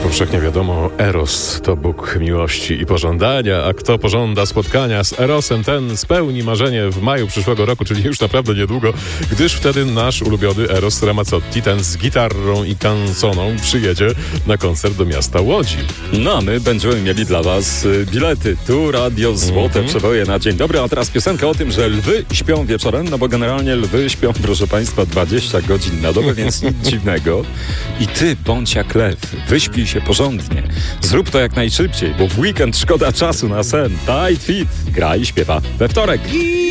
powszechnie wiadomo, Eros to Bóg miłości i pożądania, a kto pożąda spotkania z Erosem, ten spełni marzenie w maju przyszłego roku, czyli już naprawdę niedługo, gdyż wtedy nasz ulubiony Eros Ramazzotti, ten z gitarą i canzoną, przyjedzie na koncert do miasta Łodzi. No a my będziemy mieli dla was bilety. Tu Radio Złote Przeboje na dzień dobry, a teraz piosenka o tym, że lwy śpią wieczorem, no bo generalnie lwy śpią, proszę państwa, 20 godzin na dobę, więc nic dziwnego. I ty, bądź jak lew, wyśpij się porządnie. Zrób to jak najszybciej, bo w weekend szkoda czasu na sen. Tight Fit gra i śpiewa we wtorek.